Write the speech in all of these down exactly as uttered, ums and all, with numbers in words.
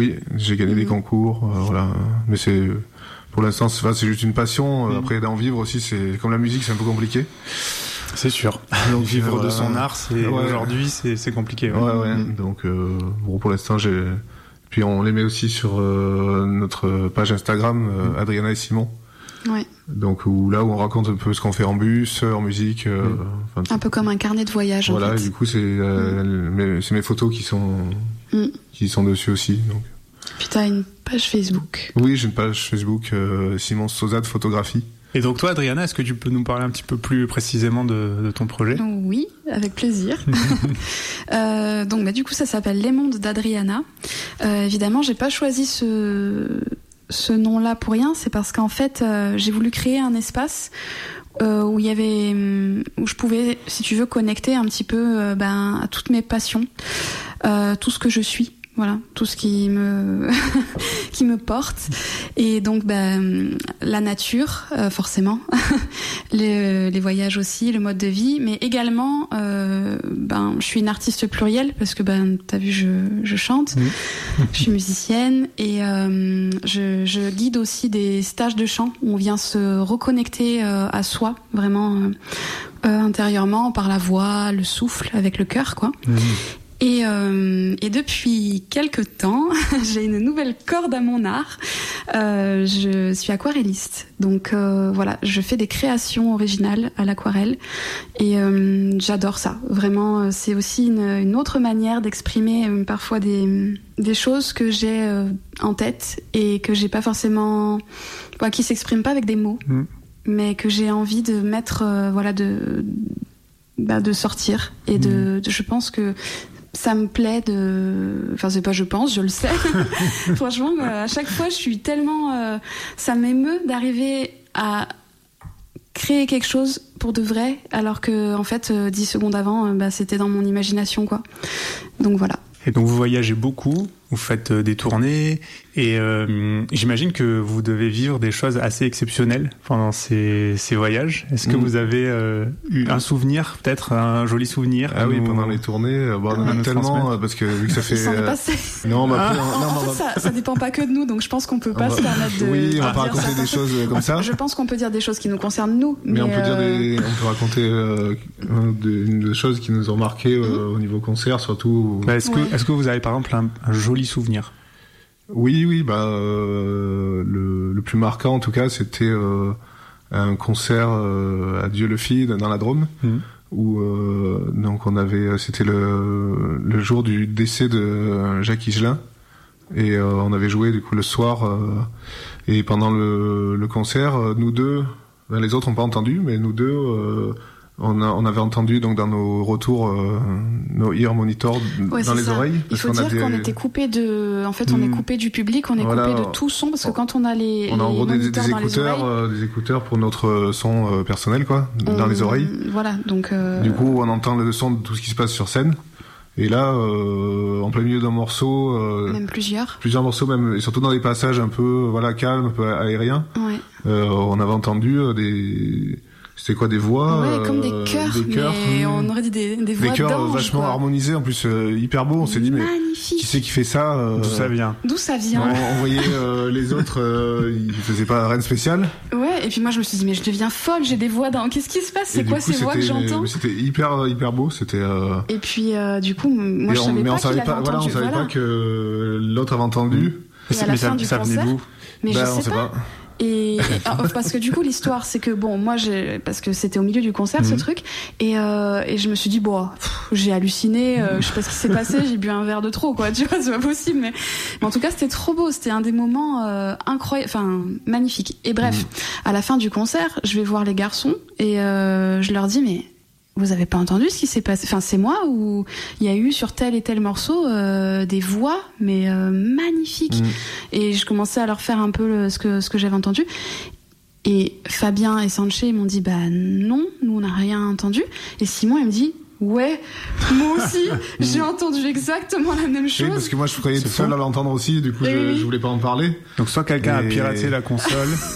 Oui, j'ai gagné mmh. des concours, euh, voilà. Mais c'est, pour l'instant, c'est, c'est juste une passion. Mmh. Après, d'en vivre aussi, c'est comme la musique, c'est un peu compliqué. C'est sûr. Donc vivre voilà. de son art, c'est ouais. aujourd'hui, c'est, c'est compliqué. Ouais, ouais. ouais. Mmh. Donc euh, bon, pour l'instant, j'ai. Puis on les met aussi sur euh, notre page Instagram, euh, mmh. Adriana et Simon. Ouais. Donc où là où on raconte un peu ce qu'on fait en bus, en musique. Euh, mmh. Un peu comme un carnet de voyage. Voilà. En fait. Et du coup, c'est euh, mmh. mes, c'est mes photos qui sont mmh. qui sont dessus aussi. Donc. Puis t'as une page Facebook. Oui, j'ai une page Facebook, euh, Simon Sosa de photographie. Et donc toi, Adriana, est-ce que tu peux nous parler un petit peu plus précisément de, de ton projet ? Oui, avec plaisir. euh, donc bah, du coup, ça s'appelle Les Mondes d'Adriana. Euh, évidemment, j'ai pas choisi ce, ce nom-là pour rien. C'est parce qu'en fait, euh, j'ai voulu créer un espace euh, où il y avait, où je pouvais, si tu veux, connecter un petit peu euh, ben, à toutes mes passions, euh, tout ce que je suis. Voilà, tout ce qui me qui me porte. Et donc ben la nature euh, forcément, les, les voyages aussi, le mode de vie, mais également euh, ben je suis une artiste plurielle parce que ben t'as vu je je chante, mmh. je suis musicienne et euh, je je guide aussi des stages de chant où on vient se reconnecter euh, à soi vraiment euh, euh, intérieurement par la voix, le souffle, avec le cœur quoi. Mmh. Et, euh, et depuis quelques temps, j'ai une nouvelle corde à mon art. Euh, je suis aquarelliste, donc euh, voilà, je fais des créations originales à l'aquarelle et euh, j'adore ça. Vraiment, c'est aussi une, une autre manière d'exprimer euh, parfois des, des choses que j'ai euh, en tête et que j'ai pas forcément, bah, qui s'expriment pas avec des mots, mmh. mais que j'ai envie de mettre, euh, voilà, de, bah, de sortir et de, mmh. de, je pense que ça me plaît de, enfin c'est pas je pense, je le sais. Franchement, à chaque fois, je suis tellement, euh, ça m'émeut d'arriver à créer quelque chose pour de vrai, alors que en fait, euh, dix secondes avant, euh, bah c'était dans mon imagination quoi. Donc voilà. Et donc vous voyagez beaucoup, vous faites des tournées et euh, j'imagine que vous devez vivre des choses assez exceptionnelles pendant ces, ces voyages. Est-ce que mmh. vous avez euh, eu un souvenir, peut-être un joli souvenir? Ah oui, ou... pendant les tournées, bon, on en a tellement parce que vu que ça fait. Il s'en est passé. Non, bah, ah, après, en, non, en fait, va... ça, ça dépend pas que de nous, donc je pense qu'on peut pas on se va... permettre de. Oui, on va ah, pas raconter des choses comme ça. Je pense qu'on peut dire des choses qui nous concernent nous, mais, mais on peut euh... dire des, on peut raconter euh, des, des choses qui nous ont marqué euh, mmh. au niveau concert, surtout. Bah, est-ce ouais. que, est-ce que vous avez par exemple un, un joli souvenir? Oui, oui, bah euh, le, le plus marquant en tout cas, c'était euh, un concert euh, à Dieu le Fit dans la Drôme, mmh. où euh, donc on avait, c'était le, le jour du décès de Jacques Higelin, et euh, on avait joué du coup le soir, euh, et pendant le, le concert, nous deux, ben, les autres n'ont pas entendu, mais nous deux. Euh, On, a, on avait entendu donc dans nos retours euh, nos ear monitors ouais, dans les ça. oreilles. Il faut qu'on dire a des... qu'on était coupé de, en fait, on mmh. est coupé du public, on est voilà. coupé de tout son parce que quand on a les, on a en gros des, des dans écouteurs, les euh, des écouteurs pour notre son euh, personnel quoi, on... dans les oreilles. Voilà, donc. Euh... Du coup, on entend le son de tout ce qui se passe sur scène. Et là, euh, en plein milieu d'un morceau, euh, même plusieurs, plusieurs morceaux, même et surtout dans des passages un peu, voilà, calmes, un peu aériens. Ouais. Euh, on avait entendu euh, des C'était quoi, des voix? Ouais, comme des chœurs, des chœurs mais on aurait dit des, des voix Des chœurs d'ange, vachement quoi. harmonisés, en plus euh, hyper beaux. On s'est dit, mais magnifique. Qui c'est qui fait ça euh... D'où ça vient D'où ça vient On, on voyait euh, les autres, euh, ils faisaient pas rien de spécial. Ouais, et puis moi je me suis dit, mais je deviens folle, j'ai des voix dans... Qu'est-ce qui se passe? C'est quoi coup, ces voix que j'entends? C'était hyper, hyper beau, c'était... Euh... Et puis euh, du coup, moi et je on, savais mais pas on qu'il savait avait pas, entendu. Voilà, on savait voilà. pas que l'autre avait entendu. Mmh. Et à la mais fin ça, du ça concert, venait d'où? Mais ben, je sais, sait pas. pas. Et, et parce que du coup l'histoire c'est que bon moi j'ai parce que c'était au milieu du concert mmh. ce truc et euh, et je me suis dit bon pff, j'ai halluciné euh, je sais pas ce qui s'est passé, j'ai bu un verre de trop quoi, tu vois, c'est pas possible, mais, mais en tout cas c'était trop beau, c'était un des moments euh, incroyables, enfin magnifiques. Et bref, mmh. à la fin du concert je vais voir les garçons et euh, je leur dis mais vous avez pas entendu ce qui s'est passé? Enfin, c'est moi ou il y a eu sur tel et tel morceau euh, des voix, mais euh, magnifiques. Mmh. Et je commençais à leur faire un peu le, ce que ce que j'avais entendu. Et Fabien et Sanché m'ont dit bah non, nous on n'a rien entendu. Et Simon il me dit ouais, moi aussi j'ai entendu exactement la même chose. Oui, parce que moi je croyais tout seul à l'entendre aussi, du coup je, je voulais pas en parler. Donc soit quelqu'un et... a piraté la console.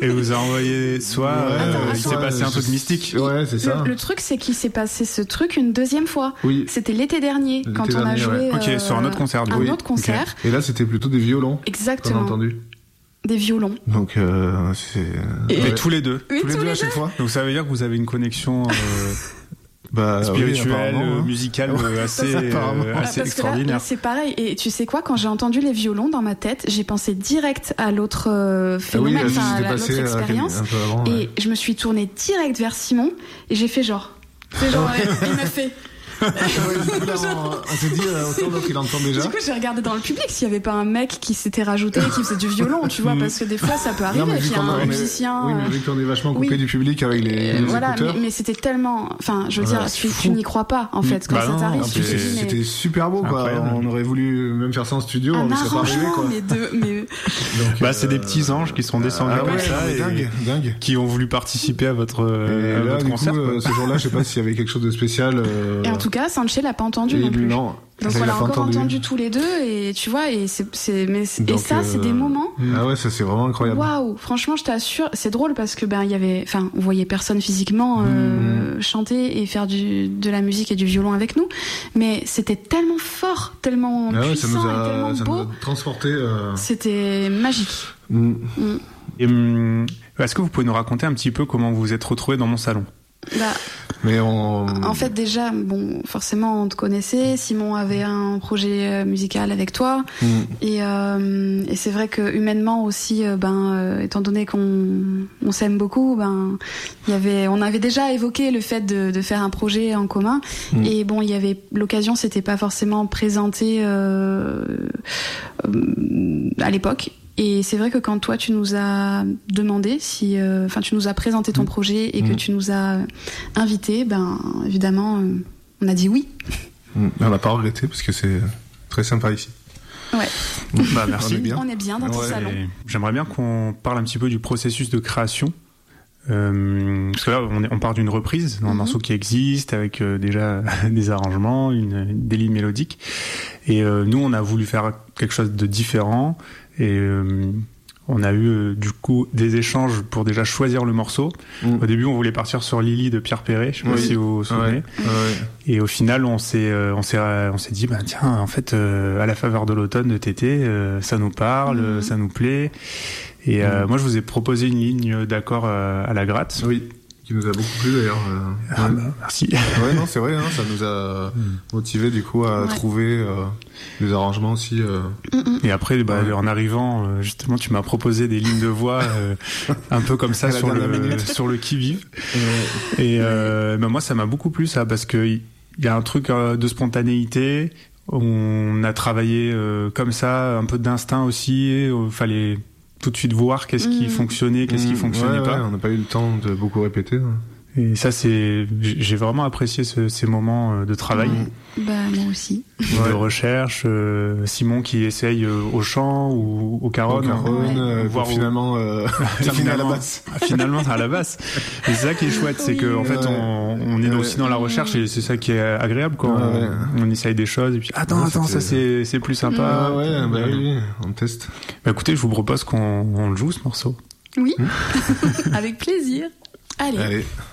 et vous a envoyé soit Ouais, euh, attends, il s'est soit, passé un je- truc mystique. Ouais, c'est ça. Le, le truc, c'est qu'il s'est passé ce truc une deuxième fois. Oui. C'était l'été dernier, L'été quand on a dernier, joué. ouais. Ok, euh, sur un autre concert, du Un coup. autre concert. Et là, c'était plutôt des violons qu'on a Exactement. entendu. Des violons. Donc, euh, c'est... Et- Et ouais. tous les deux. Oui, tous les tous deux les à chaque fois. Donc ça veut dire que vous avez une connexion euh, Bah, spirituelle, oui, apparemment, hein. musicale euh, assez, Apparemment. euh, Ah, assez parce que là, extraordinaire. là, c'est pareil. Et tu sais quoi, quand j'ai entendu les violons dans ma tête, j'ai pensé direct à l'autre euh, Ah oui, phénomène, là, enfin, c'était à la- passé l'autre euh, expérience. un peu avant. ouais. Et je me suis tournée direct vers Simon et j'ai fait genre. C'est genre, ouais, il m'a fait. Ouais, du coup, là, on, on s'est dit, euh, autant l'autre il entend déjà. Du coup, j'ai regardé dans le public s'il y avait pas un mec qui s'était rajouté et qui faisait du violon, tu vois, parce que des fois ça peut arriver, Non, mais vu qu'il y a qu'on un a- on est- musicien. Oui, mais euh, vu qu'on est vachement coupé oui. du public avec les, euh, les voilà, mais, écouteurs. mais c'était tellement. Enfin, je veux Ouais, dire, c'est tu, fou. tu n'y crois pas, en fait, quand Bah ça non, t'arrive. en tu plus, te dis, mais C'était super beau, quoi. Incroyable. On aurait voulu même faire ça en studio, on un ne serait pas arrivé, arrangement, quoi. mais de. Mais... Donc, Bah, euh, c'est des petits anges qui sont descendus ah comme ouais, ça mais et dingue, dingue. qui ont voulu participer à votre, Et euh, à là, votre du concert. coup, quoi. euh, ce jour-là, je sais pas s'il y avait quelque chose de spécial. euh, Et en tout cas, Sanchez l'a pas entendu et non plus. non. Donc ça, on il l'a a pas encore entendu. tous les deux et tu vois et c'est c'est mais et Donc, ça c'est euh, des moments. Ah ouais, ça c'est vraiment incroyable. Waouh, franchement, je t'assure, c'est drôle parce que ben il y avait, enfin, on voyait personne physiquement euh, chanter et faire du de la musique et du violon avec nous, mais c'était tellement fort, tellement Ah ouais, puissant ça nous et a, tellement ça nous beau, a transporté. Euh... c'était magique. Mm. Mm. Et, hum, est-ce que vous pouvez nous raconter un petit peu comment vous vous êtes retrouvés dans mon salon? Bah, Mais on. en fait, déjà, bon, forcément, on te connaissait. Simon avait un projet euh, musical avec toi, Mm. et, euh, et c'est vrai que humainement aussi, euh, ben, euh, étant donné qu'on on s'aime beaucoup, ben, il y avait, on avait déjà évoqué le fait de, de faire un projet en commun. Mm. Et bon, il y avait l'occasion, c'était pas forcément présenté euh, euh, à l'époque. Et c'est vrai que quand toi tu nous as demandé si, enfin euh, tu nous as présenté ton mmh. projet et mmh. que tu nous as invité, ben évidemment euh, on a dit oui. Mmh. On n'a pas regretté parce que c'est très sympa ici. Ouais. Bah merci. On est bien. On est bien dans ton Ouais. salon. Et j'aimerais bien qu'on parle un petit peu du processus de création. Euh, parce que là, on, est, on part d'une reprise, d'un Mhm. morceau qui existe avec euh, déjà des arrangements, une, des lignes mélodiques. Et euh, nous, on a voulu faire quelque chose de différent. Et euh, on a eu euh, du coup des échanges pour déjà choisir le morceau. Mm. Au début, on voulait partir sur Lily de Pierre Perret. Je sais pas Oui. si vous vous souvenez. Ouais. Ouais. Et au final, on s'est, euh, on s'est, on s'est dit, bah tiens, en fait, euh, à la faveur de l'automne de Tété, euh, ça nous parle, Mhm. ça nous plaît. Et euh, Mhm. moi, je vous ai proposé une ligne d'accord euh, à la gratte. Oui. Qui nous a beaucoup plu d'ailleurs. euh, Ah, ouais. bah, merci. Ouais, non, c'est vrai, hein, ça nous a motivé du coup à Ouais. trouver euh, des arrangements aussi. Euh... Et après, bah, Ouais. en arrivant, euh, justement, tu m'as proposé des lignes de voix euh, un peu comme ça À la sur le, dernière minute. sur le qui-vive. Et euh, bah, moi, ça m'a beaucoup plu ça, parce que il y a un truc euh, de spontanéité. On a travaillé euh, comme ça, un peu d'instinct aussi. Il fallait tout de suite voir qu'est-ce qui Mhm. fonctionnait, qu'est-ce qui Mmh, fonctionnait ouais, pas. ouais, on n'a pas eu le temps de beaucoup répéter. hein. Et ça, c'est, j'ai vraiment apprécié ce, ces moments euh, de travail, Mmh. Bah moi aussi. de Ouais. recherche. euh, Simon qui essaye euh, au chant ou au caron, Au Caron, Ouais. euh, Voir pour où- finalement euh, terminer à la basse. Ah, finalement à la basse. Et c'est ça qui est chouette, c'est Oui. que en fait Ouais. on, on est Ouais. aussi dans la recherche et c'est ça qui est agréable quand Ouais, ouais. on, on essaye des choses et puis attends Ouais, attends c'était- ça c'est c'est plus sympa. Ah ouais, bah oui, on teste. Bah écoutez, je vous propose qu'on on le joue ce morceau. Oui. Avec plaisir. Allez. Allez.